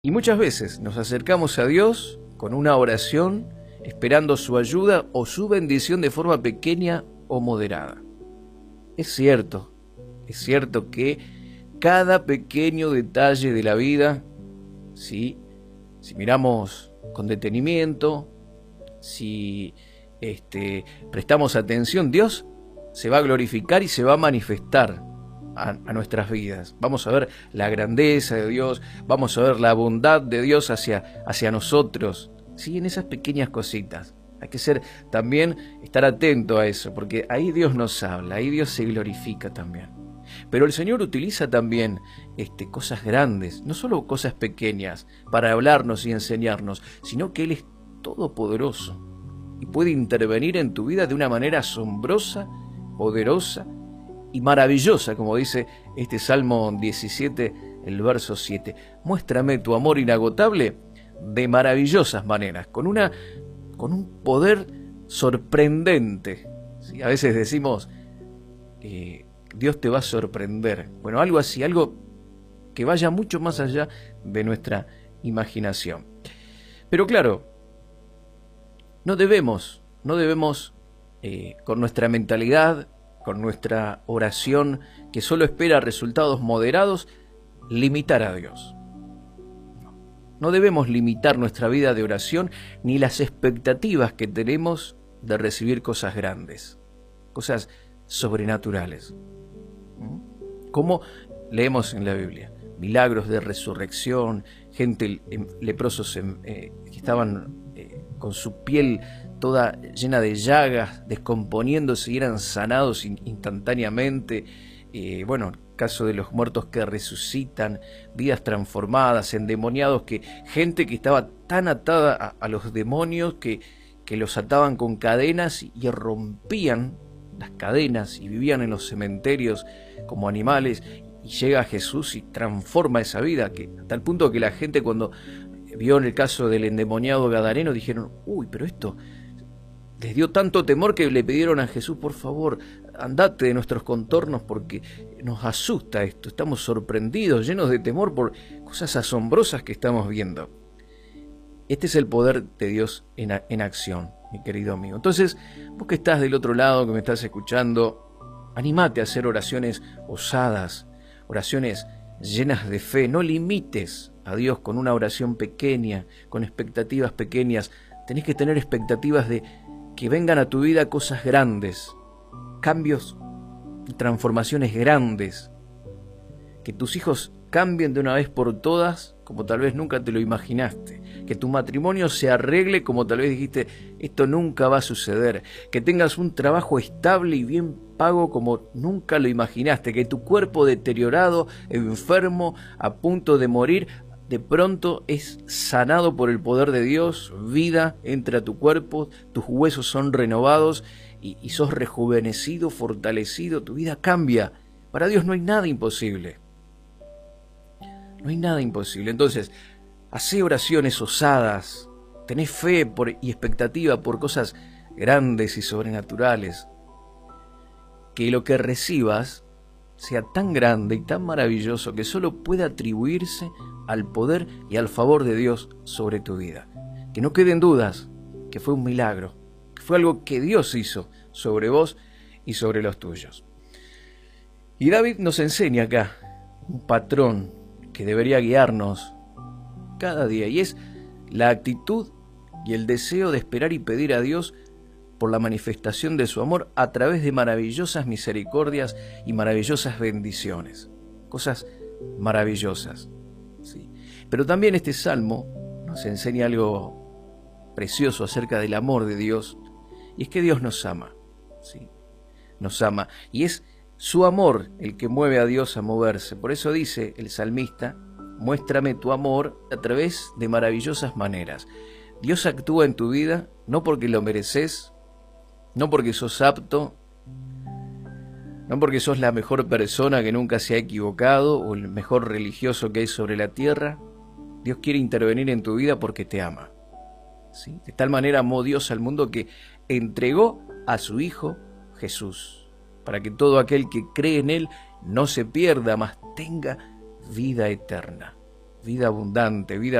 Y muchas veces nos acercamos a Dios con una oración, esperando su ayuda o su bendición de forma pequeña o moderada. Es cierto que cada pequeño detalle de la vida, ¿sí? Si miramos con detenimiento, si prestamos atención, Dios se va a glorificar y se va a manifestar a nuestras vidas. Vamos a ver la grandeza de Dios, vamos a ver la bondad de Dios hacia nosotros, ¿sí? En esas pequeñas cositas. Hay que también estar atento a eso, porque ahí Dios nos habla, ahí Dios se glorifica también. Pero el Señor utiliza también cosas grandes, no solo cosas pequeñas, para hablarnos y enseñarnos, sino que Él es todopoderoso y puede intervenir en tu vida de una manera asombrosa, poderosa y maravillosa, como dice este Salmo 17, el verso 7. Muéstrame tu amor inagotable de maravillosas maneras, con un poder sorprendente. ¿Sí? A veces decimos, Dios te va a sorprender. Bueno, algo así, algo que vaya mucho más allá de nuestra imaginación. Pero claro, no debemos con nuestra mentalidad, con nuestra oración, que solo espera resultados moderados, limitar a Dios. No debemos limitar nuestra vida de oración ni las expectativas que tenemos de recibir cosas grandes, cosas sobrenaturales. Como leemos en la Biblia, milagros de resurrección, gente, leprosos que estaban con su piel toda llena de llagas, descomponiéndose y eran sanados instantáneamente. Bueno, caso de los muertos que resucitan, vidas transformadas, endemoniados, gente que estaba tan atada a los demonios que los ataban con cadenas y rompían las cadenas y vivían en los cementerios como animales, y llega Jesús y transforma esa vida, a tal punto que la gente, cuando vio en el caso del endemoniado gadareno, dijeron, uy, pero esto les dio tanto temor que le pidieron a Jesús, por favor, andate de nuestros contornos porque nos asusta esto, estamos sorprendidos, llenos de temor por cosas asombrosas que estamos viendo. Este es el poder de Dios en acción, mi querido amigo. Entonces, vos que estás del otro lado, que me estás escuchando, animate a hacer oraciones osadas, oraciones llenas de fe. No limites a Dios con una oración pequeña, con expectativas pequeñas. Tenés que tener expectativas de que vengan a tu vida cosas grandes, cambios y transformaciones grandes, que tus hijos cambien de una vez por todas como tal vez nunca te lo imaginaste, que tu matrimonio se arregle como tal vez dijiste, esto nunca va a suceder, que tengas un trabajo estable y bien pago como nunca lo imaginaste, que tu cuerpo deteriorado, enfermo, a punto de morir, de pronto es sanado por el poder de Dios, vida entra a tu cuerpo, tus huesos son renovados y sos rejuvenecido, fortalecido, tu vida cambia. Para Dios no hay nada imposible. No hay nada imposible. Entonces, hacé oraciones osadas, tenés fe y expectativa por cosas grandes y sobrenaturales. Que lo que recibas sea tan grande y tan maravilloso que solo pueda atribuirse al poder y al favor de Dios sobre tu vida. Que no queden dudas que fue un milagro, que fue algo que Dios hizo sobre vos y sobre los tuyos. Y David nos enseña acá un patrón que debería guiarnos cada día, y es la actitud y el deseo de esperar y pedir a Dios por la manifestación de su amor a través de maravillosas misericordias y maravillosas bendiciones, cosas maravillosas, ¿sí? Pero también este salmo nos enseña algo precioso acerca del amor de Dios, y es que Dios nos ama, ¿sí? Nos ama, y es su amor el que mueve a Dios a moverse. Por eso dice el salmista, muéstrame tu amor a través de maravillosas maneras. Dios actúa en tu vida no porque lo mereces, no porque sos apto, no porque sos la mejor persona que nunca se ha equivocado o el mejor religioso que hay sobre la tierra. Dios quiere intervenir en tu vida porque te ama, ¿sí? De tal manera amó Dios al mundo que entregó a su Hijo Jesús, para que todo aquel que cree en Él no se pierda, mas tenga vida eterna. vida abundante, vida